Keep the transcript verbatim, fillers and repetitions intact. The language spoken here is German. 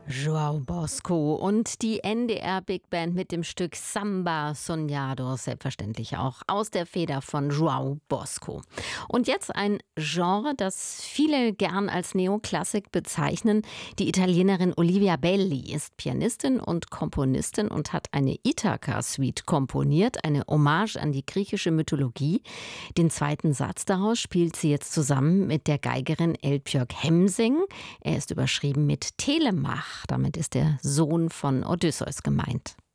João Bosco und die N D R Big Band mit dem Stück Samba Sonhado, selbstverständlich auch aus der Feder von João Bosco. Und jetzt ein Genre, das viele gern als Neoklassik bezeichnen. Die Italienerin Olivia Belli ist Pianistin und Komponistin und hat eine Ithaka-Suite komponiert, eine Hommage an die griechische Mythologie. Den zweiten Satz daraus spielt sie jetzt zusammen mit der Geigerin Elbjörg Hemsing. Er ist überschrieben mit Telemach. Damit ist der Sohn von Odysseus gemeint.